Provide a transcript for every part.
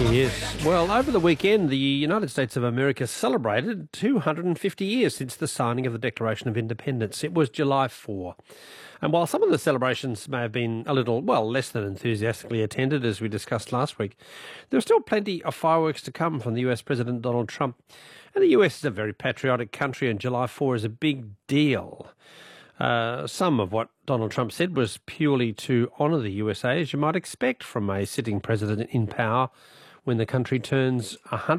Yes. Well, over the weekend, the United States of America celebrated 250 years since the signing of the Declaration of Independence. It was July 4. And while some of the celebrations may have been a little, well, less than enthusiastically attended, as we discussed last week, there are still plenty of fireworks to come from the US President Donald Trump. And the US is a very patriotic country, and July 4 is a big deal. Some of what Donald Trump said was purely to honour the USA, as you might expect from a sitting president in power when the country turns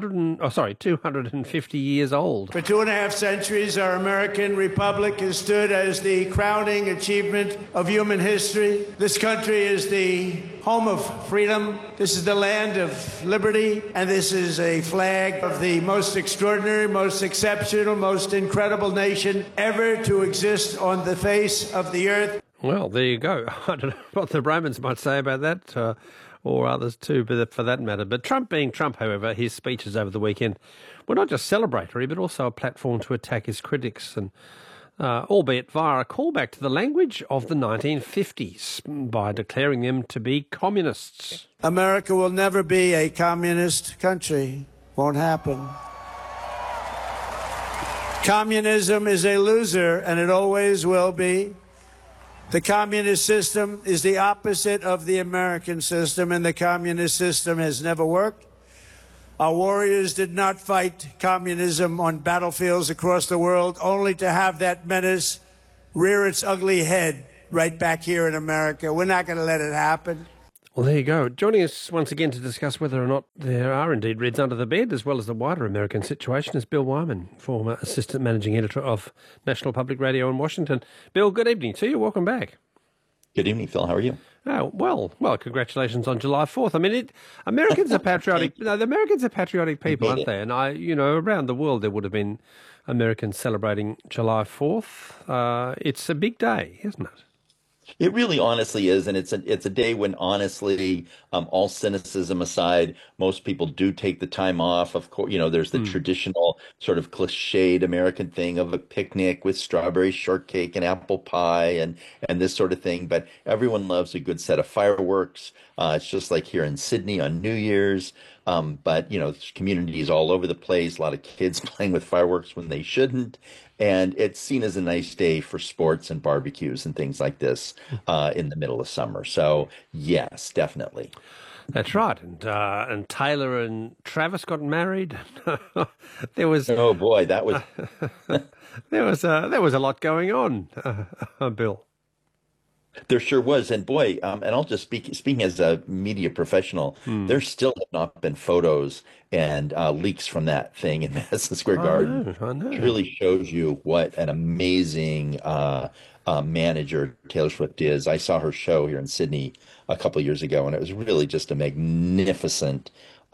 250 years old. For 2.5 centuries, our American republic has stood as the crowning achievement of human history. This country is the home of freedom. This is the land of liberty. And this is a flag of the most extraordinary, most exceptional, most incredible nation ever to exist on the face of the earth. Well, there you go. I don't know what the Romans might say about that. Or others too, but for that matter. But Trump being Trump, however, his speeches over the weekend were not just celebratory, but also a platform to attack his critics, and albeit via a callback to the language of the 1950s by declaring them to be communists. America will never be a communist country. Won't happen. Communism is a loser, and it always will be. The communist system is the opposite of the American system, and the communist system has never worked. Our warriors did not fight communism on battlefields across the world, only to have that menace rear its ugly head right back here in America. We're not going to let it happen. Well, there you go. Joining us once again to discuss whether or not there are indeed Reds under the bed, as well as the wider American situation, is Bill Wyman, former Assistant Managing Editor of National Public Radio in Washington. Bill, good evening to you. Welcome back. Good evening, Phil. How are you? Oh, well, congratulations on July 4th. I mean, Americans are patriotic. No, the Americans are patriotic people, aren't they? And around the world there would have been Americans celebrating July 4th. It's a big day, isn't it? It really honestly is, and it's a day when honestly, all cynicism aside, most people do take the time off. Of course, there's the traditional sort of cliched American thing of a picnic with strawberry shortcake and apple pie and this sort of thing. But everyone loves a good set of fireworks. It's just like here in Sydney on New Year's. But there's communities all over the place, a lot of kids playing with fireworks when they shouldn't. And it's seen as a nice day for sports and barbecues and things like this in the middle of summer. So, yes, definitely. That's right. And Taylor and Travis got married. There was oh boy, that was there was a lot going on, Bill. There sure was. And boy, and I'll just speaking as a media professional, there still have not been photos and leaks from that thing in Madison Square Garden. I know. It really shows you what an amazing manager Taylor Swift is. I saw her show here in Sydney a couple of years ago, and it was really just a magnificently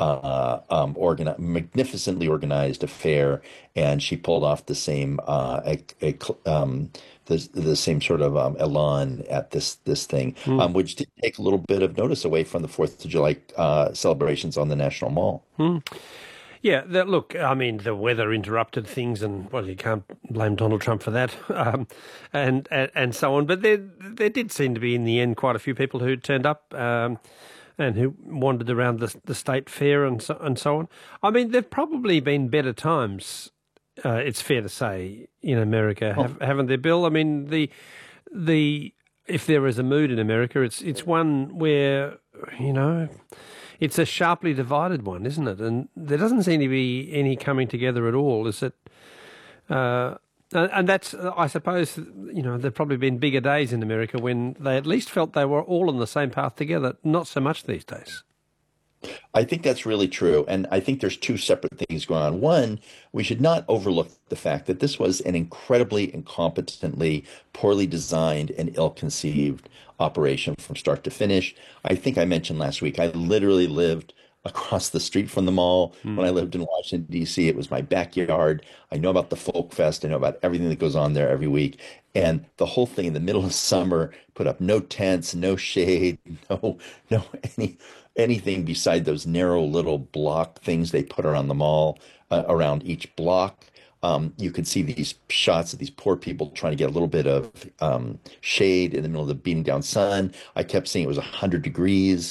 organized affair, and she pulled off the same the same sort of elan at this thing, which did take a little bit of notice away from the 4th of July celebrations on the National Mall. Yeah, look, I mean, the weather interrupted things, and well, you can't blame Donald Trump for that, and so on. But there did seem to be, in the end, quite a few people who turned up and who wandered around the state fair and so on. I mean, there've probably been better times. It's fair to say, in America, haven't there, Bill? I mean, the if there is a mood in America, it's one where it's a sharply divided one, isn't it? And there doesn't seem to be any coming together at all. Is it? And that's, I suppose, there've probably been bigger days in America when they at least felt they were all on the same path together. Not so much these days. I think that's really true. And I think there's two separate things going on. One, we should not overlook the fact that this was an incredibly incompetently, poorly designed and ill-conceived operation from start to finish. I think I mentioned last week, I literally lived across the street from the mall. When I lived in Washington, D.C., it was my backyard. I know about the Folk Fest. I know about everything that goes on there every week. And the whole thing in the middle of summer, put up no tents, no shade, no anything beside those narrow little block things they put around the mall, around each block. You could see these shots of these poor people trying to get a little bit of shade in the middle of the beating down sun. I kept seeing it was 100 degrees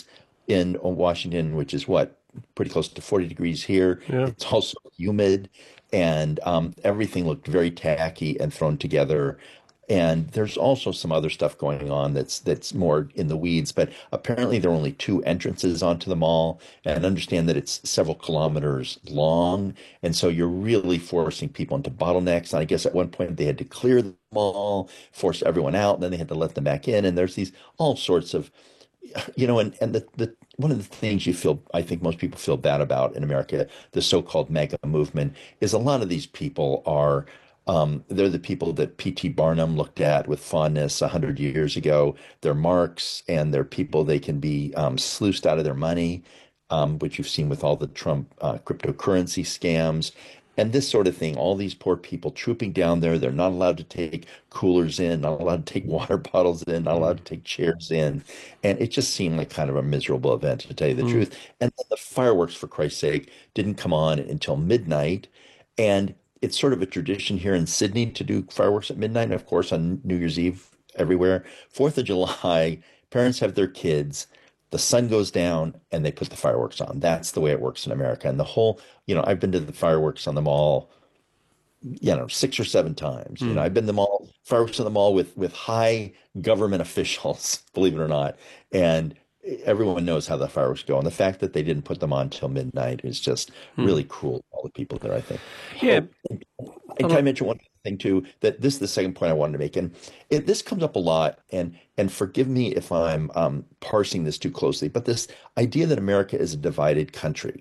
in Washington, which is what, pretty close to 40 degrees here. Yeah. It's also humid, and everything looked very tacky and thrown together. And there's also some other stuff going on that's more in the weeds. But apparently there are only two entrances onto the mall, and understand that it's several kilometers long. And so you're really forcing people into bottlenecks. And I guess at one point they had to clear the mall, force everyone out, and then they had to let them back in. And there's these all sorts of, and the one of the things I think most people feel bad about in America, the so-called MAGA movement, is a lot of these people are they're the people that P.T. Barnum looked at with fondness 100 years ago. They're marks, and they're people they can be sluiced out of their money, which you've seen with all the Trump cryptocurrency scams. And this sort of thing, all these poor people trooping down there, they're not allowed to take coolers in, not allowed to take water bottles in, not allowed to take chairs in. And it just seemed like kind of a miserable event, to tell you the truth. And then the fireworks, for Christ's sake, didn't come on until midnight. And it's sort of a tradition here in Sydney to do fireworks at midnight. And of course, on New Year's Eve everywhere. 4th of July, parents have their kids. The sun goes down and they put the fireworks on. That's the way it works in America. And the whole, I've been to the fireworks on the mall, 6 or 7 times. I've been to the mall, fireworks on the mall with high government officials, believe it or not. And everyone knows how the fireworks go. And the fact that they didn't put them on till midnight is just really cruel to all the people there, I think. Yeah. And can I mention one thing too, that this is the second point I wanted to make. And this comes up a lot, and forgive me if I'm parsing this too closely, but this idea that America is a divided country.